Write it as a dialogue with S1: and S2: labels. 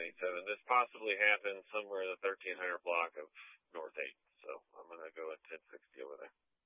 S1: 27. This possibly happened somewhere in the 1300 block of North 8th. So I'm going to go at 1060 over there.